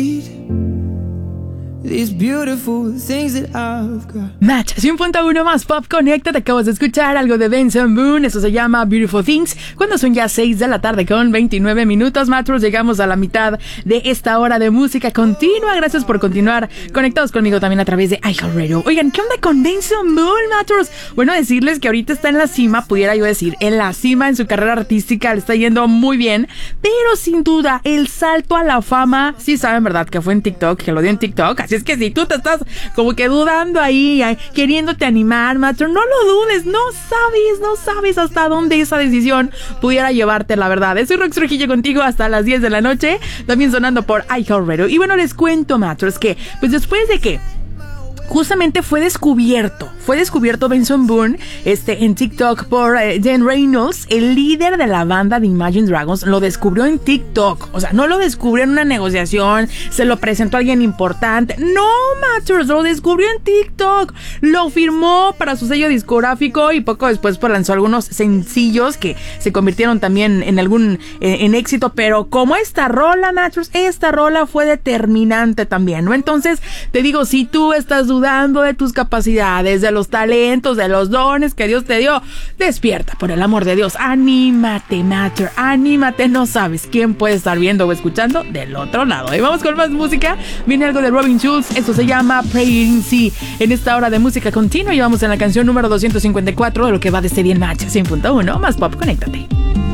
These beautiful things that I've got. Match 100.1 más Pop Connecta. Te acabas de escuchar algo de Benson Boone. Eso se llama Beautiful Things. Cuando son ya 6 de la tarde con 29 minutos, Matros, llegamos a la mitad de esta hora de música continua. Gracias por continuar conectados conmigo también a través de iHeartRadio. Oigan, ¿qué onda con Benson Boone, Matros? Bueno, decirles que ahorita está en la cima, pudiera yo decir, en la cima en su carrera artística. Le está yendo muy bien. Pero sin duda, el salto a la fama, sí saben, ¿verdad? Que fue en TikTok, que lo dio en TikTok. Así es que si tú te estás como que dudando ahí, queriéndote animar, Matro, no lo dudes, no sabes hasta dónde esa decisión pudiera llevarte, la verdad. Soy Rox Trujillo contigo hasta las 10 de la noche, también sonando por iHeartRadio. Y bueno, les cuento, Matro, es que, pues después de que justamente fue descubierto Benson Boone en TikTok por Dan Reynolds, el líder de la banda de Imagine Dragons. Lo descubrió en TikTok, o sea, no lo descubrió en una negociación, se lo presentó a alguien importante, no, Matchers, lo descubrió en TikTok, lo firmó para su sello discográfico y poco después pues lanzó algunos sencillos que se convirtieron también en éxito, pero como esta rola, Matchers, esta rola fue determinante también, ¿no? Entonces, te digo, si tú estás dudando de tus capacidades, de los talentos, de los dones que Dios te dio, despierta, por el amor de Dios, anímate, Matter, anímate, no sabes quién puede estar viendo o escuchando del otro lado. Y vamos con más música, viene algo de Robin Schulz, esto se llama Praying Sea. En esta hora de música continua llevamos en la canción número 254 de lo que va de serie en Match 100.1, más Pop, conéctate.